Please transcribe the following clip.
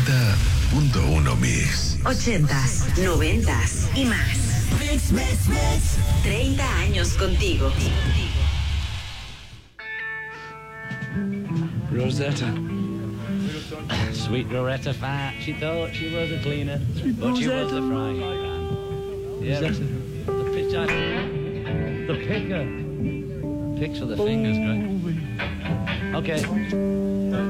90.1 Mix. 80s, 90s y más. Mix, mix, mix. 30 años contigo. Rosetta. Sweet Rosetta fat. She thought she was a cleaner, but she was a frying pan. Yeah, the pitch. The picker. Picks with the fingers, great. Okay.